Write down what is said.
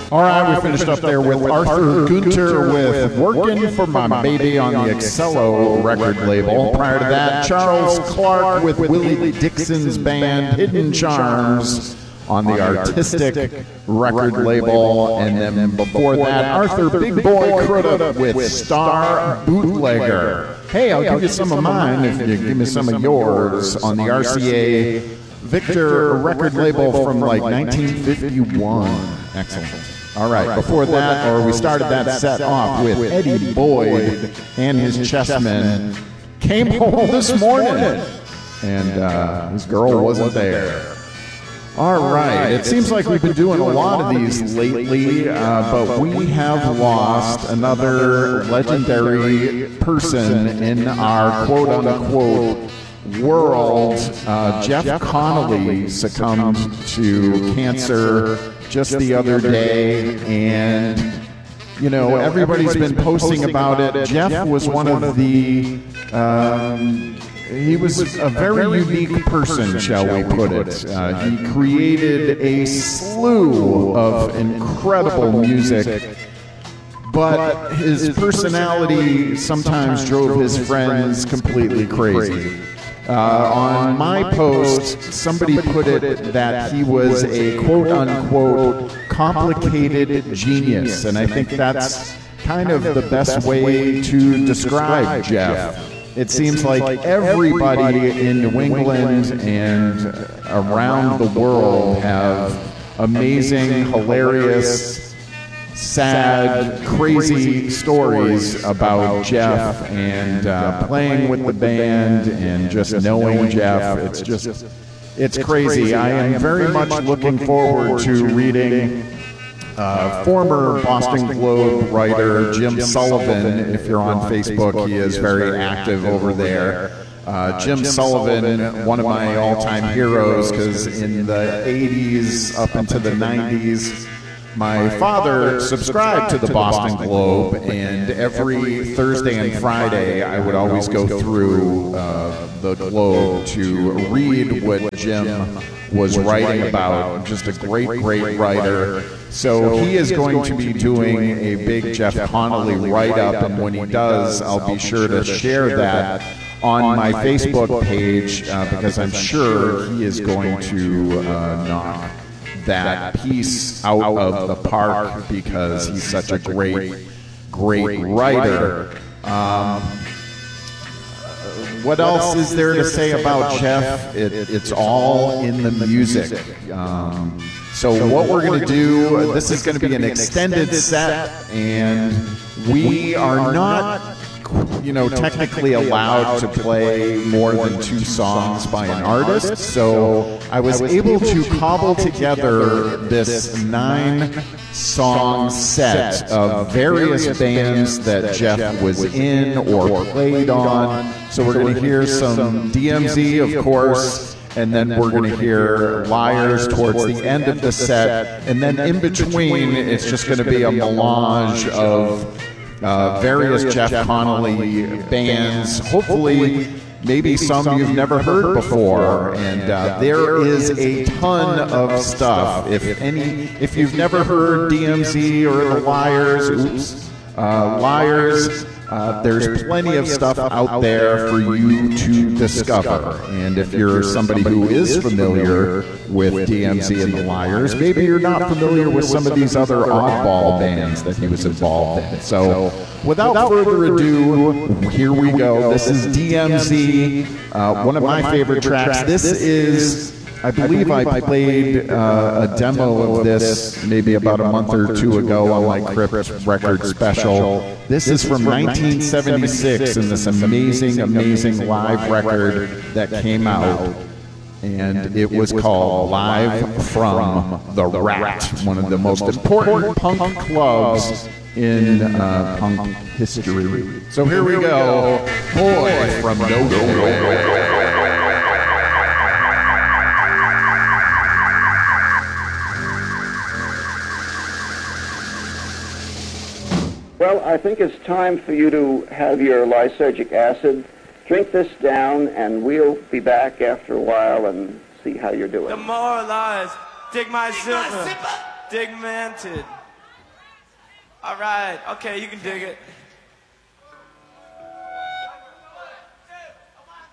All right, we finished up there with Arthur Gunter with Working for My Baby on the Excello record label. Prior to that, Charles Clark with Willie Dixon's band Hidden Charms on the Artistic record label. And then before that, Arthur Big Boy Crudup with Star Bootlegger. Hey, I'll give you some of mine if you give me some of yours on the RCA Victor record label from like 1951. Excellent. All right, before that, or we started that set off with Eddie Boyd and his chessmen. Came home this morning, and his girl wasn't there. All right, it seems like we've been doing a lot of these lately, but we have lost another legendary person in our quote-unquote world. Jeff Connolly succumbed to cancer just the other day, and you know, everybody's been posting about it. Jeff was one of the he was a very unique person, shall we put it. He created a slew of incredible music, but his personality sometimes drove his friends completely crazy. On my post, somebody put it that he was a quote-unquote complicated genius, and I think that's kind of the best way to describe Jeff. It seems like everybody in New England and around the world have amazing, hilarious, sad, crazy stories about Jeff and playing with the band and just knowing Jeff. It's crazy. I am very much looking forward to reading former Boston Globe writer Jim Sullivan. If you're on Facebook, he is very active over there. Jim Sullivan, one of my all-time heroes, because in the 80s up into the 90s, my father subscribed to the Boston Globe, and every Thursday and Friday I would always go through the Globe to read what Jim was writing about. Just a great writer. So he is going to be doing a big Jeff Connolly write-up, and when he does, I'll be sure to share that on my Facebook page, because I'm sure he is going to knock that piece out of the park, because he's such a great writer. What else is there to say about Jeff? It's all in the music. So what we're going to do, this is going to be an extended set, and we are not, you know, technically allowed to play more than 2 songs by an artist. So I was able to cobble together this 9-song set of various bands that Jeff was in or played on. So we're going to hear some DMZ, of course, and then we're going to hear Liars towards the end of the set. And then in between, it's just going to be a melange of various Jeff Connolly bands, hopefully maybe some you've never heard before, and there is a ton of stuff. If you've never heard DMZ or the Liars, there's plenty of stuff out there for you to discover. And if you're somebody who is familiar with DMZ and the Liars, maybe you're not familiar with some of these other oddball bands that he was involved in. So without further ado, here we go. This is DMZ, one of my favorite tracks. This is, I believe I played a demo of this maybe about a month or 2 ago on my Crypt record special. This is from 1976, and this amazing live record that came out, and it was called Live from the Rat, one of the most important punk clubs in punk history. So here we go, Boy from Nowhere. Well, I think it's time for you to have your lysergic acid. Drink this down, and we'll be back after a while and see how you're doing. Demoralized, dig my zipper, digmented, All right. Okay, you can dig it.